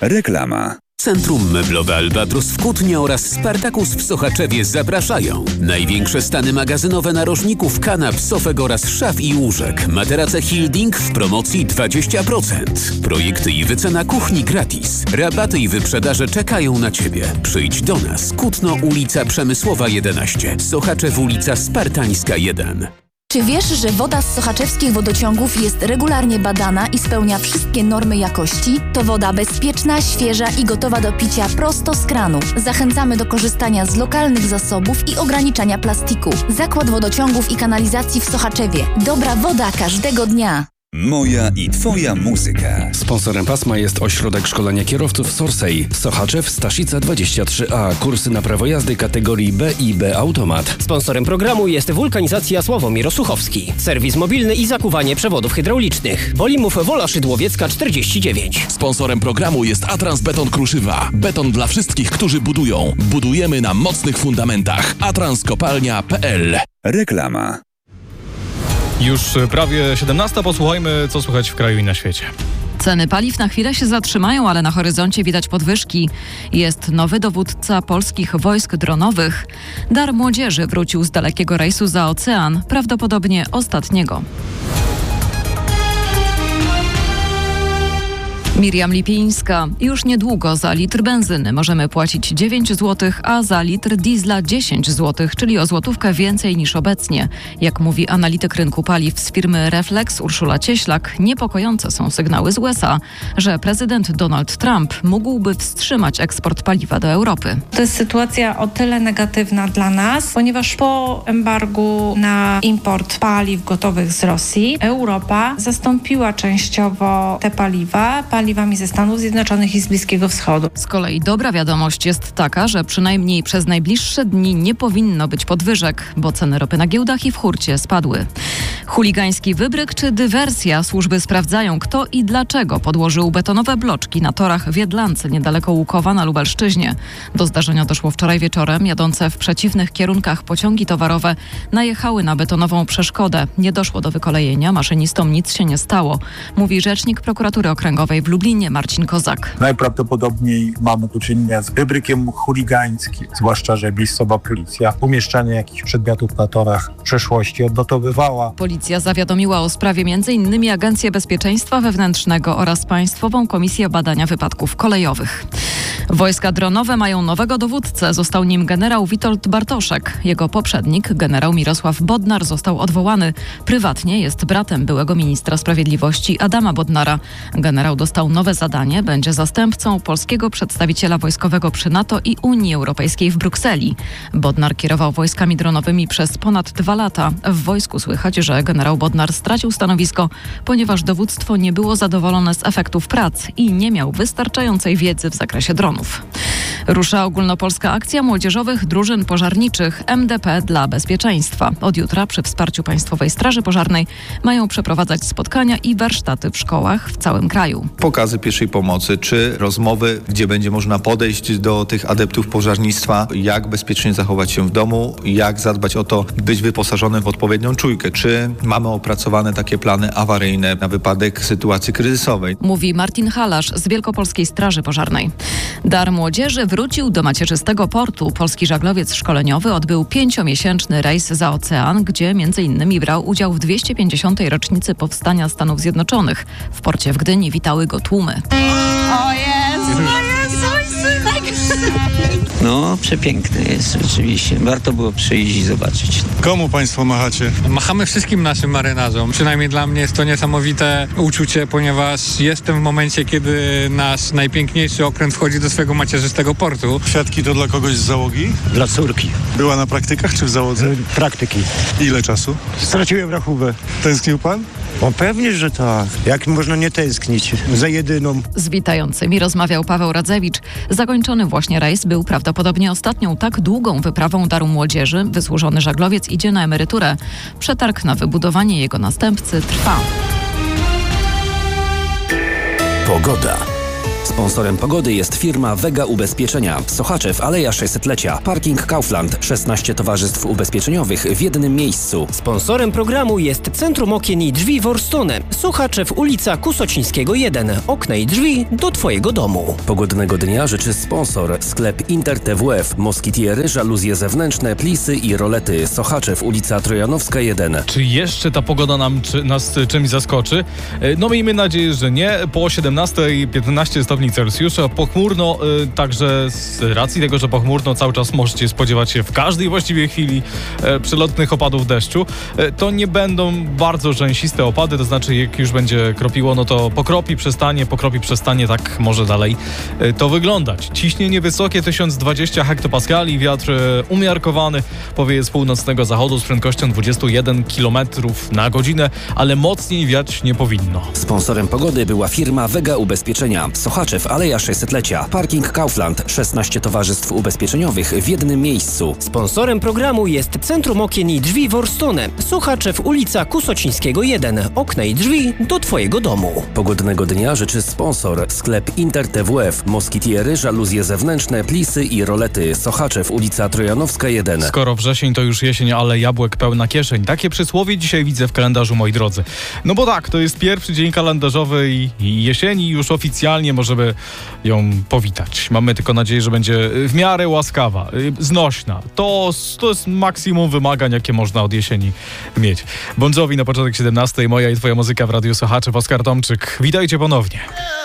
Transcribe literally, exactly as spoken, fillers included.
Reklama. Centrum Meblowe Albatros w Kutnie oraz Spartakus w Sochaczewie zapraszają. Największe stany magazynowe narożników, kanap, sofek oraz szaf i łóżek. Materace Hilding w promocji dwadzieścia procent. Projekty i wycena kuchni gratis. Rabaty i wyprzedaże czekają na Ciebie. Przyjdź do nas. Kutno, ulica Przemysłowa jedenaście. Sochaczew, ulica Spartańska jeden. Czy wiesz, że woda z sochaczewskich wodociągów jest regularnie badana i spełnia wszystkie normy jakości? To woda bezpieczna, świeża i gotowa do picia prosto z kranu. Zachęcamy do korzystania z lokalnych zasobów i ograniczania plastiku. Zakład Wodociągów i Kanalizacji w Sochaczewie. Dobra woda każdego dnia. Moja i Twoja muzyka. Sponsorem pasma jest Ośrodek Szkolenia Kierowców Sorsej. Sochaczew, Staszica dwadzieścia trzy A. Kursy na prawo jazdy kategorii B i B Automat. Sponsorem programu jest Wulkanizacja Sławomir Osuchowski. Serwis mobilny i zakuwanie przewodów hydraulicznych. Wolimów Wola Szydłowiecka czterdzieści dziewięć. Sponsorem programu jest Atrans Beton Kruszywa. Beton dla wszystkich, którzy budują. Budujemy na mocnych fundamentach. atranskopalnia kropka p l. Reklama. Już prawie siedemnasta. Posłuchajmy, co słychać w kraju i na świecie. Ceny paliw na chwilę się zatrzymają, ale na horyzoncie widać podwyżki. Jest nowy dowódca polskich wojsk dronowych. Dar młodzieży wrócił z dalekiego rejsu za ocean, prawdopodobnie ostatniego. Miriam Lipińska. Już niedługo za litr benzyny możemy płacić dziewięć złotych, a za litr diesla dziesięć złotych, czyli o złotówkę więcej niż obecnie. Jak mówi analityk rynku paliw z firmy Reflex Urszula Cieślak, niepokojące są sygnały z U S A, że prezydent Donald Trump mógłby wstrzymać eksport paliwa do Europy. To jest sytuacja o tyle negatywna dla nas, ponieważ po embargu na import paliw gotowych z Rosji Europa zastąpiła częściowo te paliwa paliwami ze Stanów Zjednoczonych i z Bliskiego Wschodu. Z kolei dobra wiadomość jest taka, że przynajmniej przez najbliższe dni nie powinno być podwyżek, bo ceny ropy na giełdach i w hurcie spadły. Chuligański wybryk czy dywersja? Służby sprawdzają, kto i dlaczego podłożył betonowe bloczki na torach w Jedlance, niedaleko Łukowa na Lubelszczyźnie. Do zdarzenia doszło wczoraj wieczorem. Jadące w przeciwnych kierunkach pociągi towarowe najechały na betonową przeszkodę. Nie doszło do wykolejenia, maszynistom nic się nie stało, mówi rzecznik prokuratury okręgowej w Lublinie Marcin Kozak. Najprawdopodobniej mamy do czynienia z wybrykiem chuligańskim, zwłaszcza że miejscowa policja umieszczanie jakichś przedmiotów na torach w przeszłości odnotowywała. Policja zawiadomiła o sprawie między innymi Agencję Bezpieczeństwa Wewnętrznego oraz Państwową Komisję Badania Wypadków Kolejowych. Wojska dronowe mają nowego dowódcę. Został nim generał Witold Bartoszek. Jego poprzednik, generał Mirosław Bodnar, został odwołany. Prywatnie jest bratem byłego ministra sprawiedliwości Adama Bodnara. Generał dostał nowe zadanie. Będzie zastępcą polskiego przedstawiciela wojskowego przy NATO i Unii Europejskiej w Brukseli. Bodnar kierował wojskami dronowymi przez ponad dwa lata. W wojsku słychać, że generał Bodnar stracił stanowisko, ponieważ dowództwo nie było zadowolone z efektów prac i nie miał wystarczającej wiedzy w zakresie dronów. Rusza ogólnopolska akcja młodzieżowych drużyn pożarniczych M D P dla bezpieczeństwa. Od jutra przy wsparciu Państwowej Straży Pożarnej mają przeprowadzać spotkania i warsztaty w szkołach w całym kraju. Pokazy pierwszej pomocy, czy rozmowy, gdzie będzie można podejść do tych adeptów pożarnictwa, jak bezpiecznie zachować się w domu, jak zadbać o to, być wyposażonym w odpowiednią czujkę, czy mamy opracowane takie plany awaryjne na wypadek sytuacji kryzysowej. Mówi Martin Halasz z Wielkopolskiej Straży Pożarnej. Dar młodzieży wrócił do macierzystego portu. Polski żaglowiec szkoleniowy odbył pięciomiesięczny rejs za ocean, gdzie między innymi brał udział w dwieście pięćdziesiątej rocznicy powstania Stanów Zjednoczonych. W porcie w Gdyni witały go tłumy. O Jezu, o Jezu, mój synek! No, przepiękny jest rzeczywiście. Warto było przyjść i zobaczyć. Komu państwo machacie? Machamy wszystkim naszym marynarzom. Przynajmniej dla mnie jest to niesamowite uczucie, ponieważ jestem w momencie, kiedy nasz najpiękniejszy okręt wchodzi do swojego macierzystego portu. Kwiatki to dla kogoś z załogi? Dla córki. Była na praktykach czy w załodze? Praktyki. Ile czasu? Straciłem rachubę. Tęsknił pan? O pewnie, że tak. Jak można nie tęsknić za jedyną. Z witającymi rozmawiał Paweł Radzewicz. Zakończony właśnie rejs był prawdopodobnie ostatnią tak długą wyprawą daru młodzieży. Wysłużony żaglowiec idzie na emeryturę. Przetarg na wybudowanie jego następcy trwa. Pogoda. Sponsorem pogody jest firma Vega Ubezpieczenia. Sochaczew, Aleja sześćsetlecia. Parking Kaufland. szesnaście towarzystw ubezpieczeniowych w jednym miejscu. Sponsorem programu jest Centrum Okien i Drzwi Worstone. Sochaczew, ulica Kusocińskiego jeden. Okna i drzwi do Twojego domu. Pogodnego dnia życzy sponsor. Sklep Inter T W F. Moskitiery, żaluzje zewnętrzne, plisy i rolety. Sochaczew, ulica Trojanowska jeden. Czy jeszcze ta pogoda nam, czy, nas czymś zaskoczy? No miejmy nadzieję, że nie. Po siedemnaście piętnaście stopni Celsjusza. Pochmurno, y, także z racji tego, że pochmurno cały czas możecie spodziewać się w każdej właściwie chwili y, przelotnych opadów deszczu. Y, to nie będą bardzo rzęsiste opady, to znaczy jak już będzie kropiło, no to pokropi, przestanie, pokropi, przestanie, tak może dalej y, to wyglądać. Ciśnienie wysokie tysiąc dwadzieścia hektopaskali, wiatr y, umiarkowany, powieje z północnego zachodu z prędkością dwadzieścia jeden kilometrów na godzinę, ale mocniej wiać nie powinno. Sponsorem pogody była firma Vega Ubezpieczenia. Sochaczew, Aleja sześćsetlecia. Parking Kaufland. szesnaście towarzystw ubezpieczeniowych w jednym miejscu. Sponsorem programu jest Centrum Okien i Drzwi Worstone. Sochaczew, ulica Kusocińskiego jeden. Okna i drzwi do Twojego domu. Pogodnego dnia życzy sponsor. Sklep Inter T W F. Moskitiery, żaluzje zewnętrzne, plisy i rolety. Sochaczew, ulica Trojanowska jeden. Skoro wrzesień, to już jesień, ale jabłek pełna kieszeń. Takie przysłowie dzisiaj widzę w kalendarzu, moi drodzy. No bo tak, to jest pierwszy dzień kalendarzowy i, i jesieni już oficjalnie możemy ją powitać. Mamy tylko nadzieję, że będzie w miarę łaskawa, znośna. To, to jest maksimum wymagań, jakie można od jesieni mieć. Bon Jovi na początek siedemnastej, moja i twoja muzyka w Radiu Sochaczew. Oskar Tomczyk. Witajcie ponownie.